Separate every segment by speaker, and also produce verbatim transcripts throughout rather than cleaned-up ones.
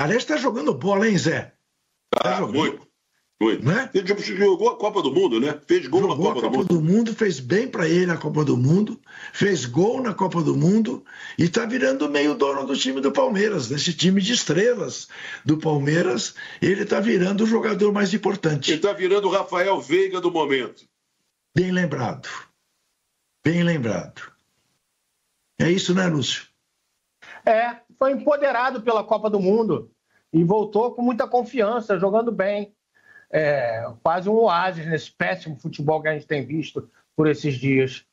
Speaker 1: Aliás, está jogando bola, hein, Zé?
Speaker 2: Tá ah, jogando. Muito. Muito. Né? Ele jogou a Copa do Mundo, né? Fez gol
Speaker 1: jogou
Speaker 2: na Copa,
Speaker 1: a Copa
Speaker 2: do,
Speaker 1: do
Speaker 2: Mundo.
Speaker 1: Mundo, fez bem para ele na Copa do Mundo, fez gol na Copa do Mundo e está virando meio dono do time do Palmeiras. Nesse time de estrelas do Palmeiras, ele está virando o jogador mais importante.
Speaker 2: Ele está virando o Rafael Veiga do momento.
Speaker 1: Bem lembrado. Bem lembrado. É isso, né, Lúcio?
Speaker 3: É, foi empoderado pela Copa do Mundo e voltou com muita confiança, jogando bem. É, quase um oásis nesse péssimo futebol que a gente tem visto por esses dias.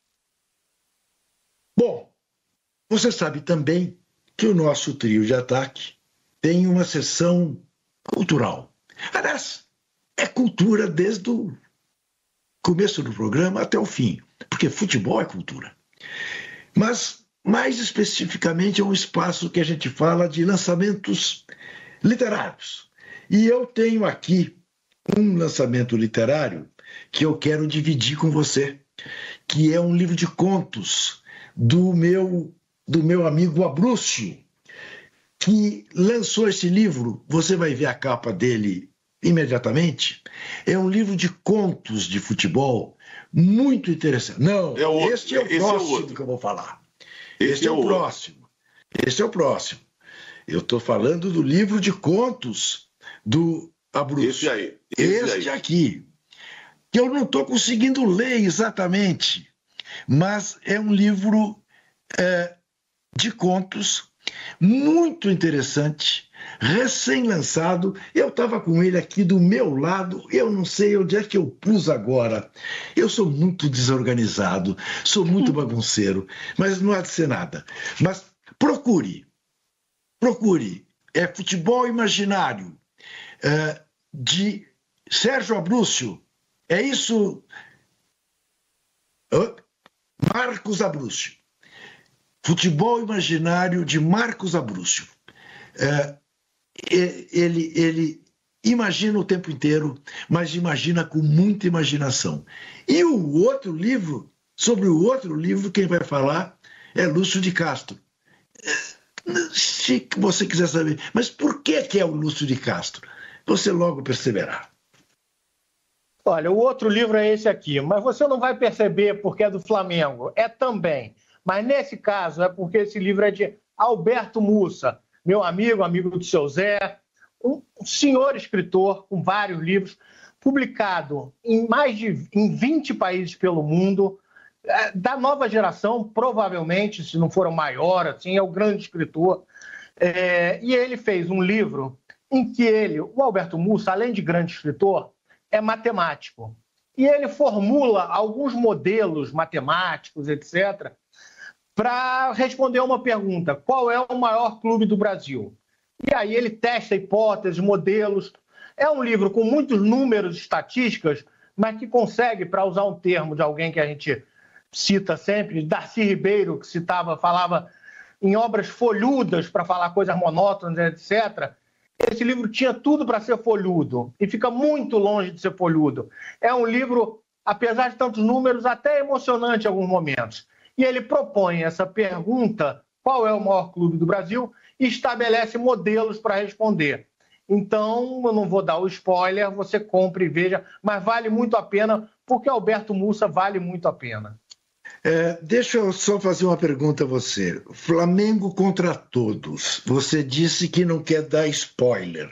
Speaker 1: Bom, você sabe também que o nosso trio de ataque tem uma sessão cultural. Aliás, é cultura desde o começo do programa até o fim, porque futebol é cultura. Mas, mais especificamente, é um espaço que a gente fala de lançamentos literários. E eu tenho aqui um lançamento literário que eu quero dividir com você, que é um livro de contos do meu, do meu amigo Abrúcio, que lançou esse livro. Você vai ver a capa dele imediatamente. É um livro de contos de futebol muito interessante. Não, é o, este é o próximo é que eu vou falar.
Speaker 2: Esse
Speaker 1: este é, é o próximo. Esse é o próximo. Eu estou falando do livro de contos do Abrúcio.
Speaker 2: Esse aí. Esse
Speaker 1: este
Speaker 2: aí.
Speaker 1: aqui, que eu não estou conseguindo ler exatamente, mas é um livro é, de contos muito interessante, recém-lançado. Eu estava com ele aqui do meu lado, eu não sei onde é que eu pus agora. Eu sou muito desorganizado, sou muito bagunceiro, mas não há de ser nada. Mas procure, procure. É Futebol Imaginário, é, de Sérgio Abrúcio. É isso? Marcos Abrúcio. Futebol Imaginário de Marcos Abrúcio. É, ele, ele imagina o tempo inteiro, mas imagina com muita imaginação. E o outro livro, sobre o outro livro, quem vai falar é Lúcio de Castro. Se você quiser saber, mas por que, que é o Lúcio de Castro? Você logo perceberá.
Speaker 3: Olha, o outro livro é esse aqui, mas você não vai perceber porque é do Flamengo. É também. Mas nesse caso é porque esse livro é de Alberto Mussa, meu amigo, amigo do seu Zé, um senhor escritor com vários livros, publicado em mais de em vinte países pelo mundo, da nova geração, provavelmente, se não for o maior, assim, é o grande escritor. É, e ele fez um livro em que ele, o Alberto Mussa, além de grande escritor, é matemático. E ele formula alguns modelos matemáticos, etcétera, para responder uma pergunta: qual é o maior clube do Brasil? E aí ele testa hipóteses, modelos. É um livro com muitos números e estatísticas, mas que consegue, para usar um termo de alguém que a gente cita sempre, Darcy Ribeiro, que citava, falava em obras folhudas para falar coisas monótonas, etcétera. Esse livro tinha tudo para ser folhudo e fica muito longe de ser folhudo. É um livro, apesar de tantos números, até emocionante em alguns momentos. E ele propõe essa pergunta: qual é o maior clube do Brasil? E estabelece modelos para responder. Então, eu não vou dar o spoiler, você compre e veja, mas vale muito a pena, porque Alberto Mussa vale muito a pena.
Speaker 1: É, deixa eu só fazer uma pergunta a você. Flamengo contra todos. Você disse que não quer dar spoiler.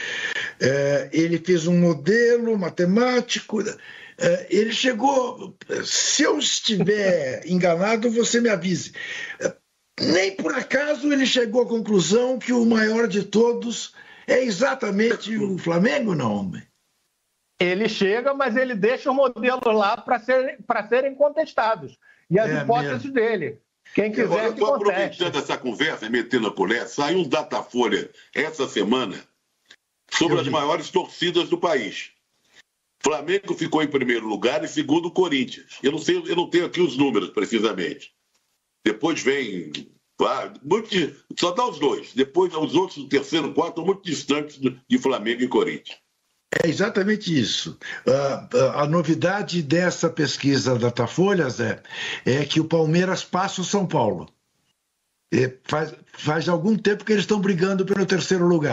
Speaker 1: É, ele fez um modelo matemático. É, ele chegou... Se eu estiver enganado, você me avise. É, nem por acaso ele chegou à conclusão que o maior de todos é exatamente o Flamengo, não?
Speaker 3: Ele chega, mas ele deixa os modelos lá para serem, para serem contestados. E as é hipóteses mesmo. Dele. Quem quiser
Speaker 2: Agora,
Speaker 3: que conteste.
Speaker 2: Aproveitando essa conversa, metendo a colher, saiu um Datafolha essa semana sobre as maiores torcidas do país. Flamengo ficou em primeiro lugar e segundo o Corinthians. Eu não sei, eu não tenho aqui os números precisamente. Depois vem... Ah, muito, só dá os dois. Depois os outros, o terceiro e quarto, muito distantes de Flamengo e Corinthians.
Speaker 1: É exatamente isso. Uh, a novidade dessa pesquisa da Datafolha, Zé, é que o Palmeiras passa o São Paulo. É, faz, faz algum tempo que eles estão brigando pelo terceiro lugar.